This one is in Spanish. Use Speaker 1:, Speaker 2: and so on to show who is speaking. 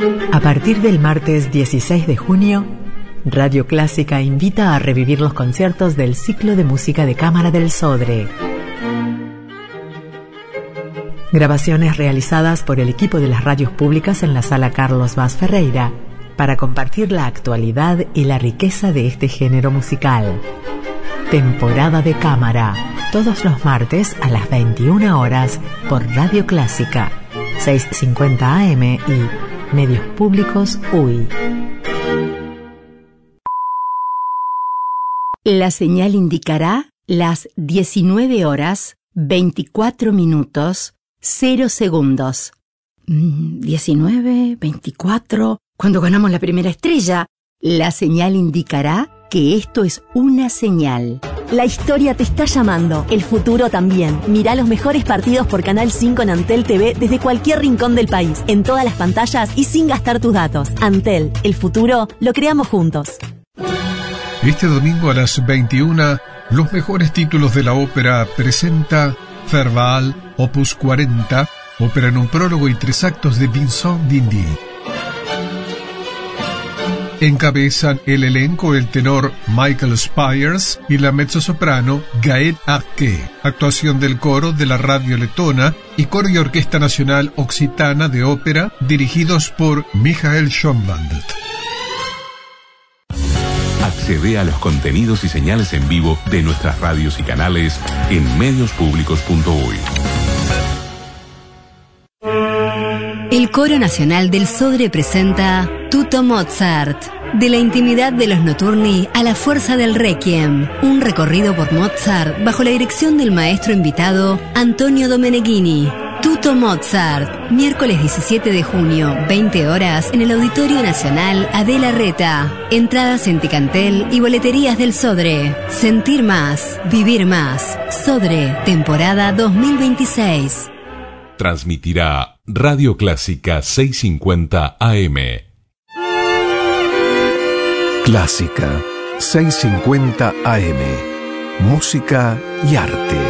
Speaker 1: A partir del martes 16 de junio, Radio Clásica invita a revivir los conciertos del ciclo de música de cámara del Sodre. Grabaciones realizadas por el equipo de las radios públicas en la Sala Carlos Vaz Ferreira para compartir la actualidad y la riqueza de este género musical. Temporada de cámara, todos los martes a las 21 horas por Radio Clásica, 650 AM y Medios Públicos UI.
Speaker 2: La señal indicará las 19 horas, 24 minutos, 0 segundos. 19, 24... Cuando ganamos la primera estrella, la señal indicará que esto es una señal.
Speaker 3: La historia te está llamando, el futuro también. Mirá los mejores partidos por Canal 5 en Antel TV desde cualquier rincón del país, en todas las pantallas y sin gastar tus datos. Antel, el futuro lo creamos juntos.
Speaker 4: Este domingo a las 21, los mejores títulos de la ópera presenta Ferval, Opus 40, ópera en un prólogo y 3 actos de Vincent Dindy. Encabezan el elenco el tenor Michael Spires y la mezzosoprano Gaëlle Arquet. Actuación del coro de la radio letona y coro y orquesta nacional occitana de ópera dirigidos por Michael Schoenwald.
Speaker 5: Accede a los contenidos y señales en vivo de nuestras radios y canales en mediospublicos.uy.
Speaker 6: El Coro Nacional del Sodre presenta Tutto Mozart. De la intimidad de los notturni a la fuerza del requiem. Un recorrido por Mozart bajo la dirección del maestro invitado Antonio Domeneghini. Tutto Mozart. Miércoles 17 de junio, 20 horas, en el Auditorio Nacional Adela Reta. Entradas en Ticantel y boleterías del Sodre. Sentir más, vivir más. Sodre, temporada 2026.
Speaker 5: Transmitirá Radio Clásica 650 AM.
Speaker 7: Clásica 650 AM. Música y arte.